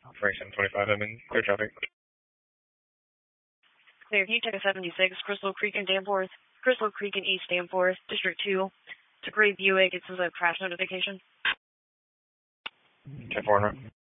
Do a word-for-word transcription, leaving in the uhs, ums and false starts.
Frank seven twenty-five, I'm in clear traffic. Clear, can you take a seventy-six, Crystal Creek and Danforth, Crystal Creek and East Danforth, District two, to Gray Buick, it says a crash notification. ten four,